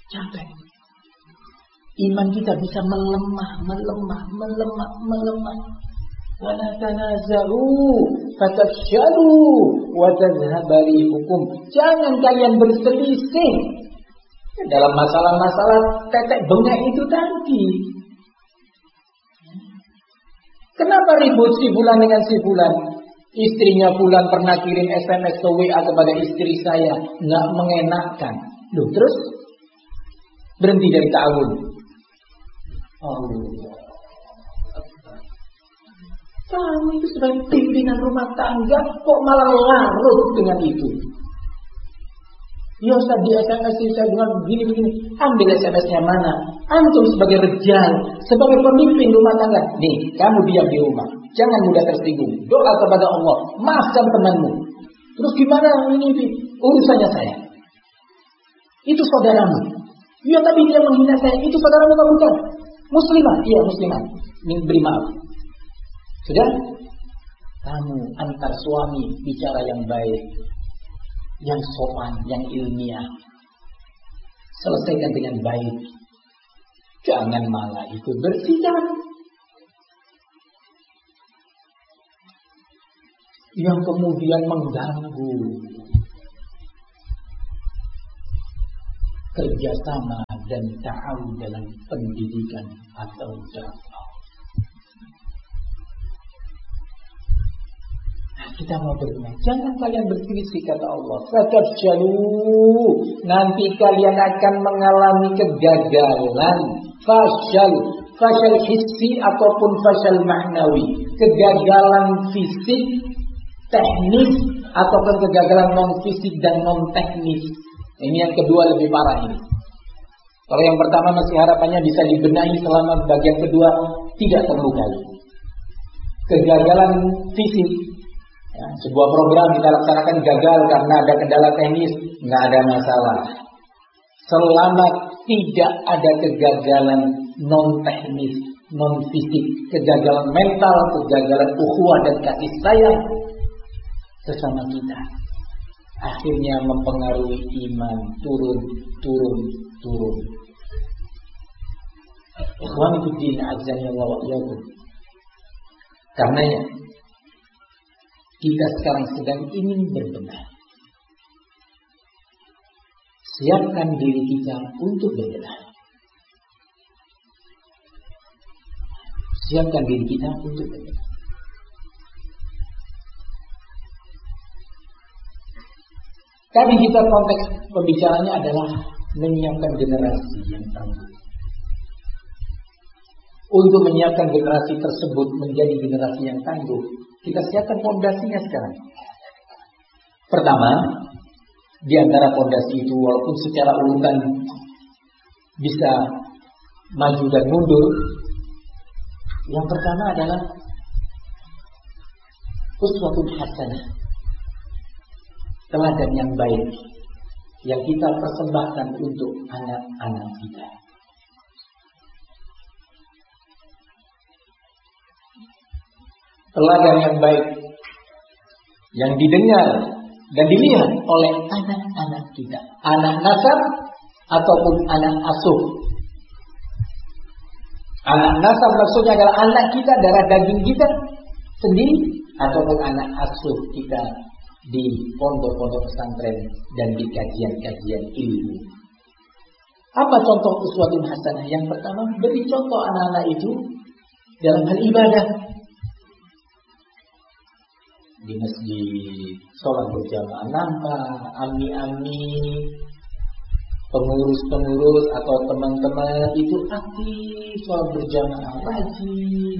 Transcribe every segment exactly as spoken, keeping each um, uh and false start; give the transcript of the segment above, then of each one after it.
Capek. Iman kita bisa melemah, melemah, melemah, melemah. Wala tanazaru fatafshalu wa tadhhabu rihukum. Jangan kalian berselisih dalam masalah-masalah tetek bengek itu tadi. Kenapa ribut si bulan dengan si bulan? Istrinya bulan pernah kirim S M S atau W A kepada istri saya, nggak mengenakkan. Loh, terus berhenti dari ta'awun. Allah. Kamu itu sebagai pimpinan rumah tangga kok malah larut dengan itu? Ya Ustaz, di S M S saya dengan begini-begini. Ambil S M S-nya mana? Antum sebagai rejal, sebagai pemimpin rumah tangga. Nih, kamu diam di rumah. Jangan mudah tersinggung. Doa kepada Allah. Maafkan temanmu. Terus gimana ini? Urusannya saya. Itu saudaramu. Ya tapi dia menghina saya. Itu saudaramu kan bukan? Muslimah. Iya muslimah. Beri maaf. Sudah? Kamu antar suami bicara yang baik, yang sopan, yang ilmiah. Selesaikan dengan baik. Jangan malah ikut bersidang. Yang kemudian mengganggu kerjasama dan ta'awun dalam pendidikan atau dakwah. Kita mau berdoa. Jangan kalian berselisih kata Allah. Fatafshalu. Nanti kalian akan mengalami kegagalan. Fashal. Fashal hissi ataupun fashal maknawi. Kegagalan fisik, teknis, ataupun kegagalan non fisik dan non teknis. Ini yang kedua lebih parah ini. Kalau yang pertama masih harapannya bisa dibenahi selama bagian kedua tidak terlukai. Kegagalan fisik. Ya, sebuah program kita laksanakan gagal karena ada kendala teknis, nggak ada masalah. Selama tidak ada kegagalan non teknis, non fisik, kegagalan mental, kegagalan ukhuwah dan kasih sayang sesama kita, akhirnya mempengaruhi iman turun, turun, turun. Ikhwani fiddin azza wa jalla. Karenanya kita sekarang sedang ingin berbenah. Siapkan diri kita untuk berbenah. Siapkan diri kita untuk berbenah. Tapi kita konteks pembicaranya adalah menyiapkan generasi yang tangguh. Untuk menyiapkan generasi tersebut menjadi generasi yang tangguh, kita siapkan fondasinya sekarang. Pertama, di antara fondasi itu walaupun secara urutan bisa maju dan mundur, yang pertama adalah uswatun hasanah, teladan yang baik yang kita persembahkan untuk anak-anak kita. Teladan yang baik yang didengar dan dilihat oleh anak-anak kita, anak nasab ataupun anak asuh. Anak nasab maksudnya adalah anak kita, darah daging kita sendiri, ataupun anak asuh kita di pondok-pondok pesantren dan di kajian-kajian ilmu. Apa contoh uswatun hasanah? Yang pertama, beri contoh anak-anak itu dalam hal ibadah. Di masjid, sholat berjamaah, nampak ami-ami, pengurus-pengurus atau teman-teman itu aktif sholat berjamaah, rajin.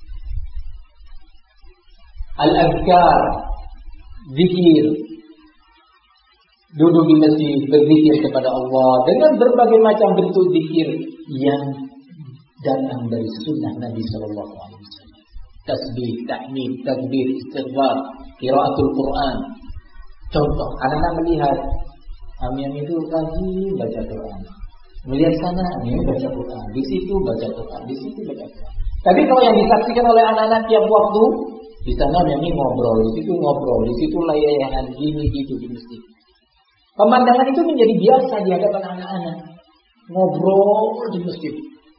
Al-azkar, zikir, duduk di masjid berzikir kepada Allah dengan berbagai macam bentuk zikir yang datang dari sunnah Nabi Sallallahu Alaihi Wasallam. Tasbih, tahmid, takbir, istighfar, qiraatul Quran. Contoh, anak-anak melihat ami-ami itu rajin baca Quran. Melihat sana, ami baca Quran. Di situ baca Quran, di situ baca Quran. Tapi kalau yang disaksikan oleh anak-anak tiap waktu, di sana ami ngobrol, di situ ngobrol, di situ layahan gini gitu di masjid. Pemandangan itu menjadi biasa di hadapan anak-anak. ngobrol di masjid.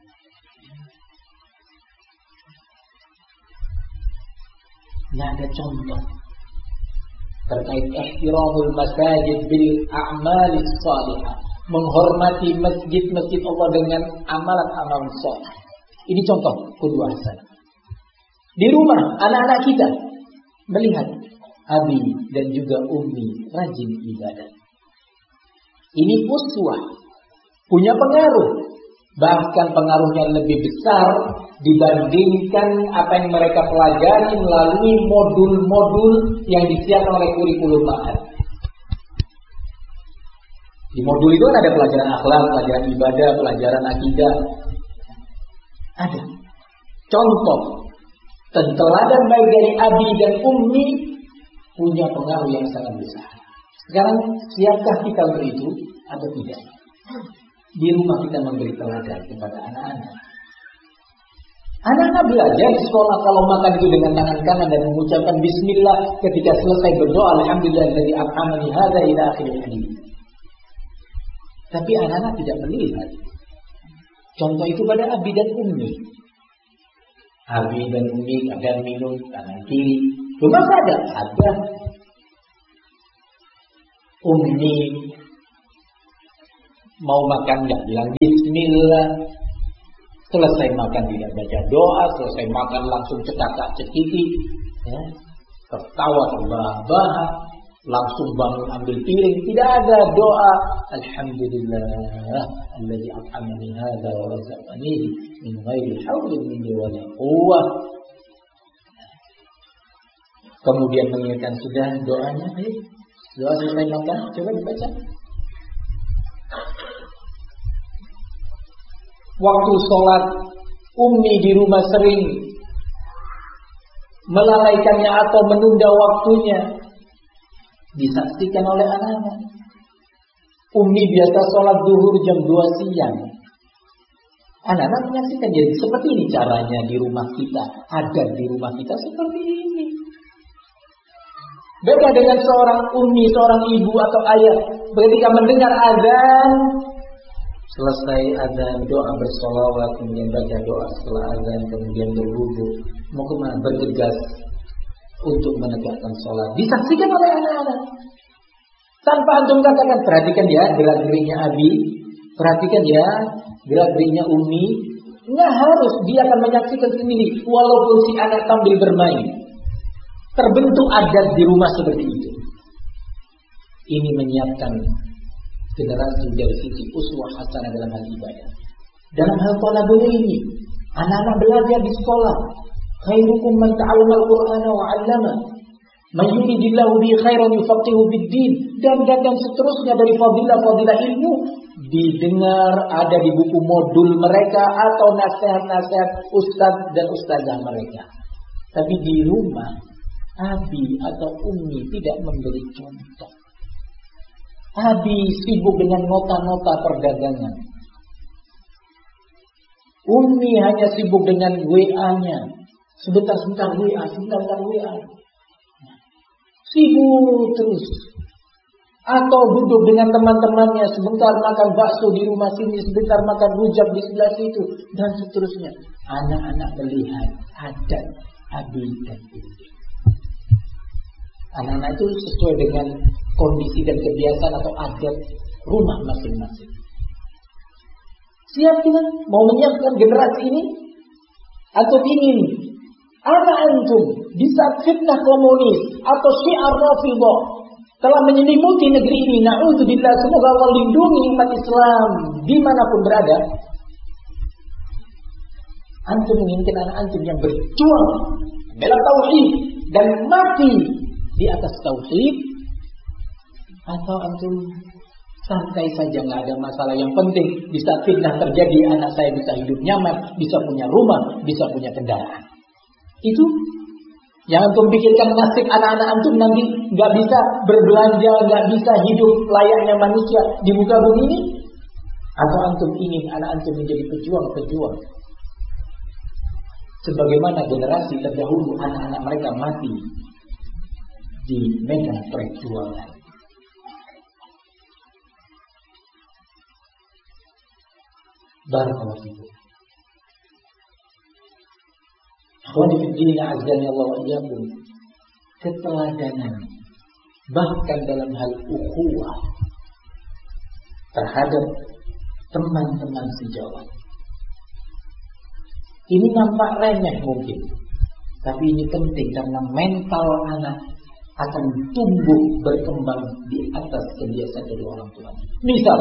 Nggak ada contoh terkait ihtiramul masajid bil a'malis salihah, menghormati masjid-masjid Allah dengan amalan-amalan saleh. Ini contoh qudwah hasanah. Di rumah anak-anak kita melihat abi dan juga ummi rajin ibadah. Ini uswah, punya pengaruh. Bahkan pengaruhnya lebih besar dibandingkan apa yang mereka pelajari melalui modul-modul yang disiapkan oleh kurikulum mahal. Di modul itu ada pelajaran akhlak, pelajaran ibadah, pelajaran akidah. Ada. Contoh, teladan baik dari abi dan ummi punya pengaruh yang sangat besar. Sekarang siapkah kita untuk itu atau tidak? Di rumah kita memberi teladan kepada anak-anak. Anak-anak belajar di sekolah kalau makan itu dengan tangan kanan dan mengucapkan bismillah ketika selesai berdoa, alhamdulillahilladzi at'amani hadza ila akhiril hadits. Tapi anak-anak tidak melihat contoh itu pada abi dan ummi. Abi dan ummi kadang minum tangan kiri. Cuma ada, ada. Ummi mau makan nggak bilang bismillah, selesai makan tidak baca doa, selesai makan langsung cekakak cekiki, ya, tertawa terbahak-bahak, langsung bangun ambil piring, tidak ada doa. Alhamdulillah, alladzi at'amani hadza wa razaqani min ghairi haulin minni wa la quwwah. Kemudian mengingatkan sudah doanya, ayo doa selesai makan, coba dibaca. Waktu sholat, ummi di rumah sering melalaikannya atau menunda waktunya, disaksikan oleh anak-anak. Ummi biasa sholat zuhur jam dua siang. Anak-anak menyaksikan, jadi seperti ini caranya di rumah kita, adat di rumah kita seperti ini. Beda dengan seorang ummi, seorang ibu atau ayah, ketika mendengar azan, selesai azan doa bersolawat, kemudian baca doa setelah azan, kemudian berwudu, mau kemana? Bergegas untuk menegakkan sholat. Disaksikan oleh anak-anak. Tanpa antum katakan, perhatikan ya gerak-geriknya abi, perhatikan ya gerak-geriknya ummi. Nggak harus, dia akan menyaksikan sendiri, walaupun si anak sambil bermain. Terbentuk adat di rumah seperti itu. Ini menyiapkan generasi dari sisi uswah hasanah dalam hal ibadah. Dalam hal thalabul ilmi, anak-anak belajar di sekolah. Khairukum man ta'allama al-Qur'ana wa 'allama. Man yuridillahu bihi khairan yufaqihu bid-din. Dan dan dan seterusnya dari fadilah-fadilah ilmu didengar ada di buku modul mereka atau nasihat-nasihat ustaz dan ustazah mereka. Tapi di rumah abi atau ummi tidak memberi contoh. Abi sibuk dengan nota-nota perdagangan. Ummi hanya sibuk dengan W A-nya. Sebentar-sebentar W A, sebentar-sebentar W A. Sibuk terus. Atau duduk dengan teman-temannya, sebentar makan bakso di rumah sini, sebentar makan rujak di sebelah situ, dan seterusnya. Anak-anak melihat adat abi dan ummi. Anak-anak itu sesuai dengan kondisi dan kebiasaan atau adat rumah masing-masing. Siap kita mau menyiapkan generasi ini? Atau ingin anak antum di saat fitnah komunis atau syiar Rafidhah telah menyelimuti negeri ini, na'udzubillah, semoga Allah lindungi umat Islam dimanapun berada. Antum menginginkan anak antum yang berjuang bela tauhid dan mati di atas tauhid, atau antum santai saja, nggak ada masalah, yang penting di saat fitnah terjadi anak saya bisa hidup nyaman, bisa punya rumah, bisa punya kendaraan. Itu yang antum pikirkan nasib anak-anak antum nanti nggak bisa berbelanja, nggak bisa hidup layaknya manusia di muka bumi ini, atau antum ingin anak antum menjadi pejuang-pejuang sebagaimana generasi terdahulu anak-anak mereka mati di medan perjuangan. Barakallahu fikum. Akhwani fi din, azza wa iyyakum. Keteladanan bahkan dalam hal ukhuwah terhadap teman-teman sejawat. Ini nampak remeh mungkin, tapi ini penting karena mental anak akan tumbuh berkembang di atas kebiasaan dari orang tua. Misal,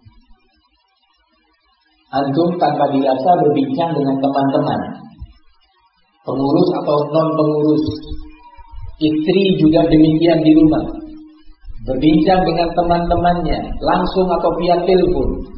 antum tanpa dirasa berbincang dengan teman-teman, pengurus atau non-pengurus, istri juga demikian di rumah, berbincang dengan teman-temannya langsung atau via telepon.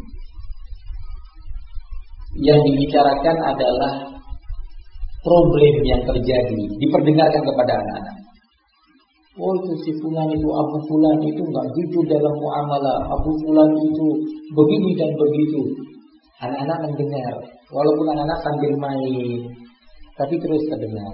Yang dibicarakan adalah problem yang terjadi, diperdengarkan kepada anak-anak. Oh, itu si fulan itu, Abu Fulan itu enggak jujur dalam muamalah, Abu Fulan itu begini dan begitu. Anak-anak mendengar, walaupun anak-anak sambil main, tapi terus terdengar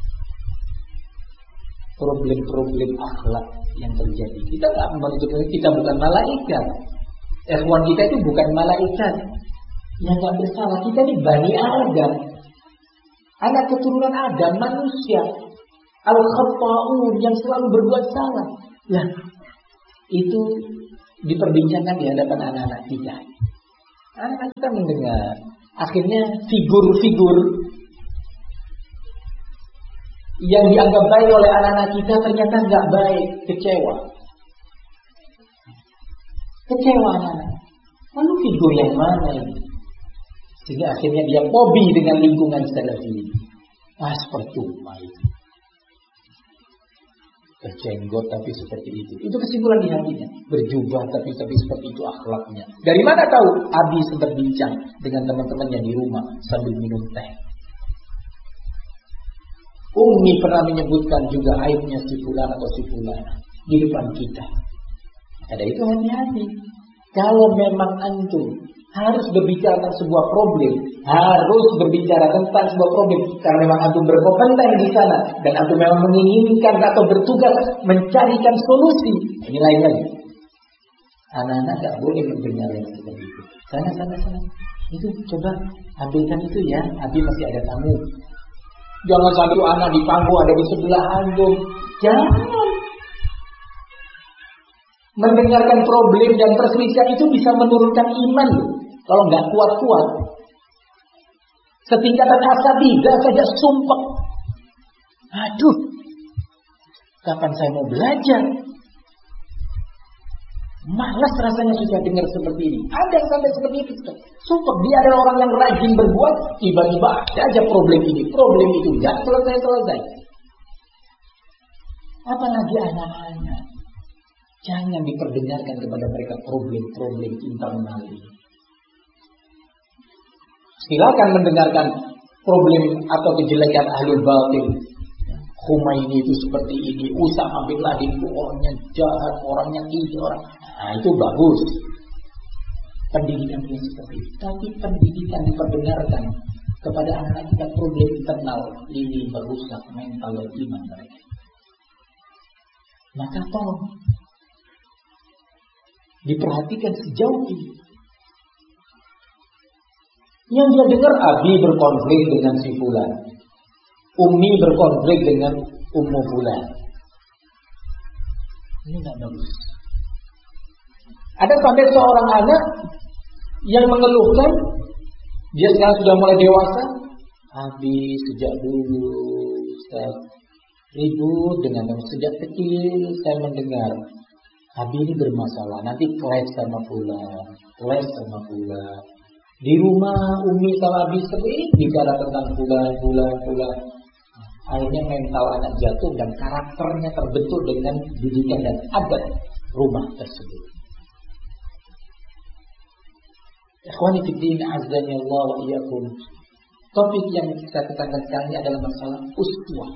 problem-problem akhlak yang terjadi. Kita enggak menutup, kita bukan malaikat. Ikhwan kita itu bukan malaikat yang enggak bersalah. Kita ini Bani Adam, anak keturunan Adam, manusia al-khata'un yang selalu berbuat salah. Nah, itu diperbincangkan di hadapan anak-anak kita. Anak-anak kita mendengar. Akhirnya figur-figur yang dianggap baik oleh anak-anak kita ternyata enggak baik, kecewa. Kecewa anak-anak. Lalu figur yang mana ini? Sehingga akhirnya dia fobi dengan lingkungan salafi. Ah, percuma itu. Berjenggot tapi seperti itu. Itu kesimpulan di hatinya. Berjubah tapi tapi seperti itu akhlaknya. Dari mana tahu? Abi sempat bincang dengan teman-temannya di rumah sambil minum teh. Ummi pernah menyebutkan juga aibnya si fulan atau si fulan di depan kita. Ada itu hati-hati. Kalau memang antum harus berbicara tentang sebuah problem, harus berbicara tentang sebuah problem karena memang antum berkompeten di sana dan antum memang menginginkan atau bertugas mencarikan solusi. Ini lain lagi. Anak-anak tidak boleh mendengar yang seperti itu. Sana, sana, sana. Itu coba ambilkan itu ya. Abi masih ada tamu. Jangan satu anak di panggung ada di sebelah antum. Jangan. Mendengarkan problem dan perselisihan itu bisa menurunkan iman loh. Kalau nggak kuat-kuat, setingkatan asabidah saja sumpah. Aduh, kapan saya mau belajar? Malas rasanya sudah dengar seperti ini. Ada yang sampai seperti itu. Sumpah, dia adalah orang yang rajin berbuat, tiba-tiba ada aja problem ini, problem itu, nggak selesai-selesai. Apalagi anak-anak. Jangan diperdengarkan kepada mereka problem-problem internal ini. Silakan mendengarkan problem atau kejelekan ahlul batil. Khomeini itu seperti ini, Usama bin Laden itu orangnya jahat, orangnya ini, orang. Nah, itu bagus. Pendidikan yang seperti itu. Tapi pendidikan diperdengarkan kepada anak-anak kita problem internal ini merusak mental dan iman mereka. Maka tolong diperhatikan sejauh ini. Yang dia dengar Abi berkonflik dengan si fulan, Ummi berkonflik dengan Ummu fulan. Ini tidak bagus. Ada sampai seorang anak yang mengeluhkan, dia sekarang sudah mulai dewasa. Abi sejak dulu saya ribut dengan kamu, sejak kecil saya mendengar Abi ini bermasalah, nanti clash sama fulan, clash sama fulan. Di rumah Umi sama Abi sering bicara tentang fulan, fulan, fulan. Akhirnya mental anak jatuh dan karakternya terbentuk dengan didikan dan adat rumah tersebut. Ikhwani fi din, azza Allah wa iyyakum. Topik yang kita tekankan sekarang ini adalah masalah uswah.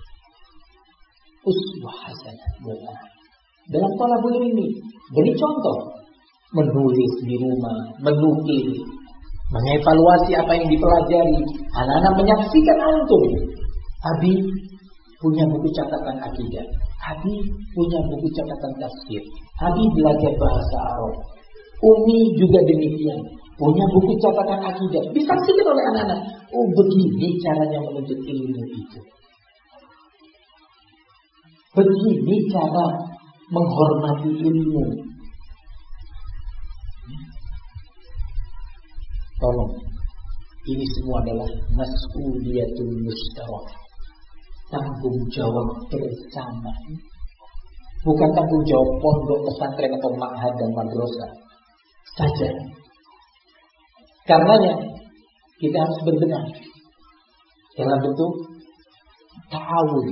Uswah hasanah buat anak. Dalam thalabul ilmi, beri contoh, menulis di rumah, menukil, mengevaluasi apa yang dipelajari. Anak-anak menyaksikan antum. Abi punya buku catatan akidah, Abi punya buku catatan tafsir, Abi belajar bahasa Arab, Umi juga demikian. punya buku catatan akidah, disaksikan oleh anak-anak. Oh, begini caranya menuntut ilmu itu. Begini cara menghormati ilmu. Tolong, ini semua adalah mas'uliyatul mustarak, tanggung jawab bersama. Bukan tanggung jawab pondok, pesantren atau ma'had dan madrasah saja. Karenanya kita harus berbenah dalam bentuk ta'awun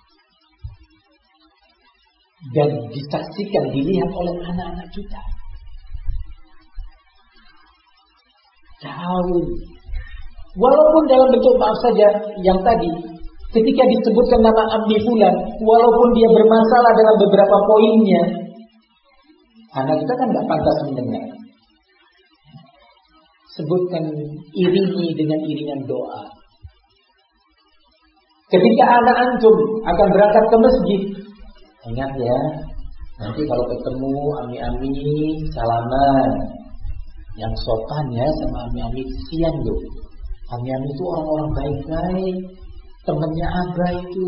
dan disaksikan, dilihat oleh anak-anak kita. Ta'awun, walaupun dalam bentuk maaf saja yang tadi, ketika disebutkan nama Abdi Fulan, walaupun dia bermasalah dalam beberapa poinnya, anak kita kan nggak pantas mendengar. Sebutkan, iringi dengan iringan doa. Ketika anak antum akan berangkat ke masjid, ingat ya, nanti kalau ketemu ami-ami salaman, yang sopan ya sama ami-ami, kesian loh. Ami-ami itu orang-orang baik-baik, temannya Abah itu.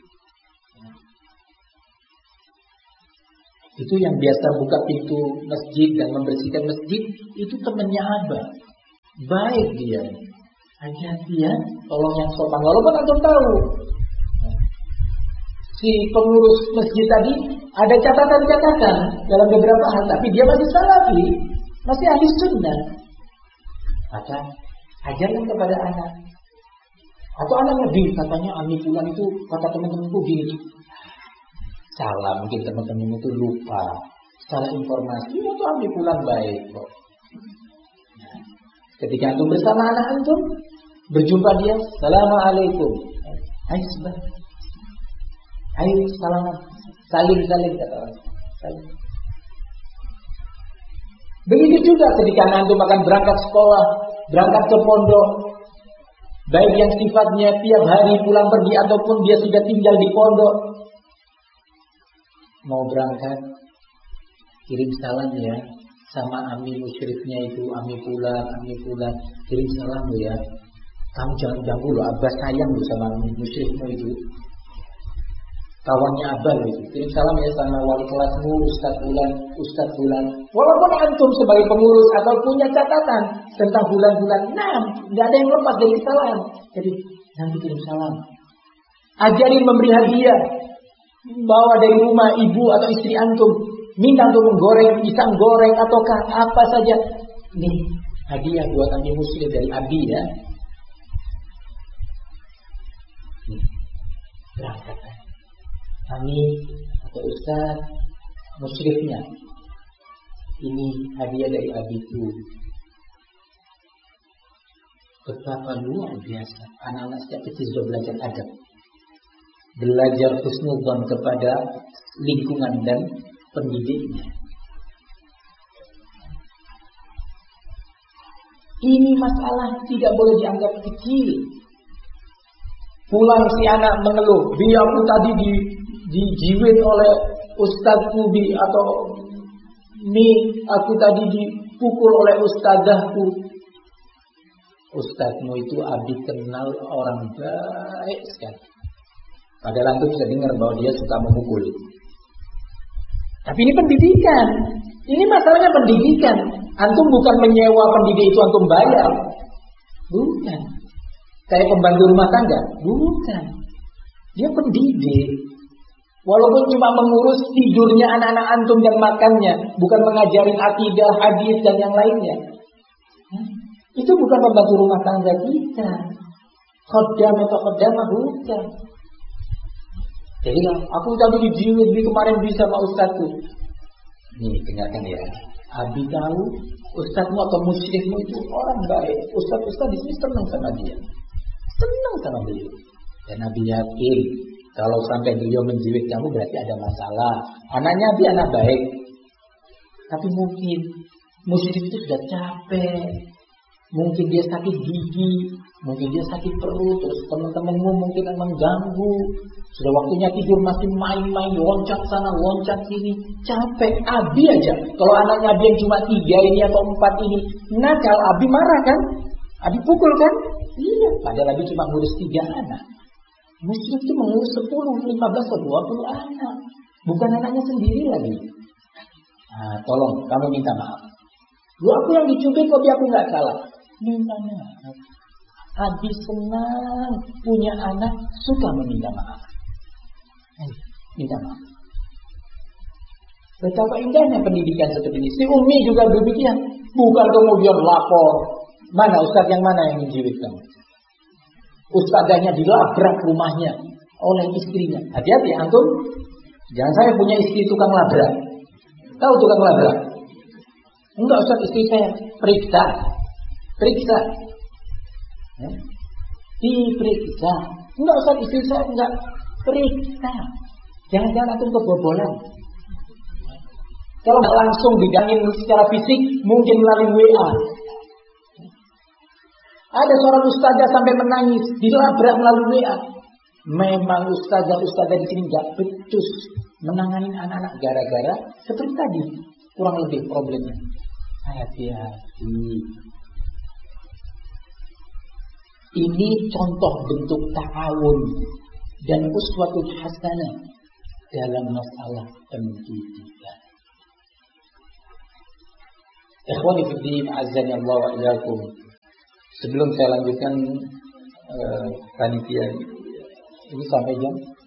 Itu yang biasa buka pintu masjid dan membersihkan masjid, itu temannya Abah. Baik dia. Hati-hati ya, tolong yang sopan. Walaupun antum tahu si pengurus masjid tadi ada catatan-catatan dalam beberapa hal, tapi dia masih salafi, masih ahli sunnah. Maka ajarkan kepada anak. Atau anaknya bingung, katanya Ami Fulan itu kata teman-temanku gini. Salah, mungkin teman-teman itu lupa, salah informasi. Itu Ami Fulan baik kok. Nah, ketika antum bersama anak antum, berjumpa dia, Assalamualaikum. Ayo sebab, ayo salaman, saling saling kata orang. Saling. Begitu juga ketika antum akan berangkat sekolah, berangkat ke pondok, baik yang sifatnya tiap hari pulang pergi ataupun dia sudah tinggal di pondok, mau berangkat, kirim salam ya sama ami musyrifnya itu, ami Fulan, ami Fulan, kirim salam ya. Kamu jangan ganggu loh, Abah sayang loh sama ami musyrifmu itu, kawannya Abah itu. Kirim salam ya sama wali kelasmu, Ustaz Fulan, Ustaz Fulan. Walaupun antum sebagai pengurus atau punya catatan tentang bulan-bulan, nah, nggak ada yang lepas dari kesalahan. Jadi nanti kirim salam. Ajarin memberi hadiah. Bawa dari rumah ibu atau istri antum, minta untuk menggoreng pisang goreng ataukah apa saja. Nih hadiah buat ami muslim dari Abi ya. Nih, berangkat. Ami atau Ustaz musyrifnya, ini hadiah dari Abiku. Betapa luar biasa anak-anak sejak kecil sudah belajar adab, belajar husnudzon kepada lingkungan dan pendidiknya. Ini masalah tidak boleh dianggap kecil. Pulang si anak mengeluh, bi aku tadi di dijiwit oleh ustadzku bi, atau mi aku tadi dipukul oleh ustadzahku. Ustadzmu itu Abi kenal orang baik sekali. Padahal antum bisa dengar bahwa dia suka memukul. Tapi ini pendidikan. Ini masalahnya pendidikan. Antum bukan menyewa pendidik itu antum bayar. Bukan. Kayak pembantu rumah tangga. Bukan. Dia pendidik. Walaupun cuma mengurus tidurnya anak-anak antum dan makannya, bukan mengajarin akidah, hadis dan yang lainnya. Itu bukan pembantu rumah tangga kita. Khodam atau khodamah bukan. Jadi aku tadi dijiwit di kemarin bisa sama ustadzku. Nih dengarkan ya. Abi tahu ustadzmu atau musyrifmu itu orang baik. Ustadz-ustadz di sini senang sama dia. Senang sama beliau. Dan Nabi yakin kalau sampai beliau menjiwit kamu berarti ada masalah. Anaknya Abi anak baik. Tapi mungkin musyrif itu sudah capek. Mungkin dia sakit gigi, mungkin dia sakit perut, terus teman-temanmu mungkin akan mengganggu. Sudah waktunya tidur masih main-main, loncat sana, loncat sini, capek. Abi aja, kalau anaknya Abi yang cuma tiga ini atau empat ini nakal, Abi marah kan? Abi pukul kan? Iya, padahal Abi cuma ngurus tiga anak. Musyrik itu mengurus sepuluh, lima belas atau dua puluh anak, bukan anaknya sendiri lagi. Nah, tolong kamu minta maaf. Lu aku yang dicubit, tapi aku nggak salah. Minta maaf. Abi senang punya anak suka meminta maaf. Ayo, minta maaf. Betapa indahnya pendidikan seperti ini. Si Umi juga demikian. Bukan kemudian lapor. Mana ustaz yang mana yang menjiwit kamu? Ustazahnya dilabrak rumahnya oleh istrinya. Hati-hati antum. Jangan saya punya istri tukang labrak. Tahu tukang labrak? Enggak ustaz, istri saya periksa. Periksa. Ya. Diperiksa. Enggak ustaz, istri saya enggak periksa. Jangan-jangan antum kebobolan. Kalau langsung digangin secara fisik, mungkin melalui W A. Ada seorang ustazah sampai menangis, dilabrak melalui W A. Memang ustazah-ustazah di sini nggak becus menangani anak-anak gara-gara seperti tadi, kurang lebih problemnya. Hati-hati. Ini contoh bentuk ta'awun dan uswatul hasanah dalam masalah pendidikan. Ikhwani fi din, azza Allah wa iyyakum. Sebelum saya lanjutkan uh, panitia ini sampai jam